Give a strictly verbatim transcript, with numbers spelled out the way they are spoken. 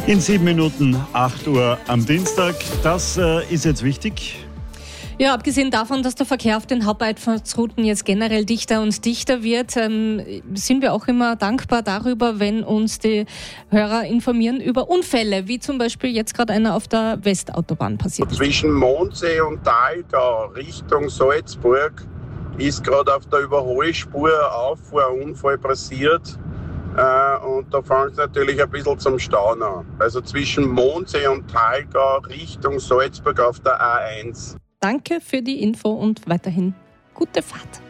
In sieben Minuten, acht Uhr am Dienstag. Das äh, ist jetzt wichtig. Ja, abgesehen davon, dass der Verkehr auf den Haupteinfahrtsrouten jetzt generell dichter und dichter wird, ähm, sind wir auch immer dankbar darüber, wenn uns die Hörer informieren über Unfälle, wie zum Beispiel jetzt gerade einer auf der Westautobahn passiert ist. Zwischen Mondsee und Thalgau Richtung Salzburg ist gerade auf der Überholspur auf ein Unfall passiert. Und da fängt es natürlich ein bisschen zum Stauen an. Also zwischen Mondsee und Thalgau Richtung Salzburg auf der A eins. Danke für die Info und weiterhin gute Fahrt.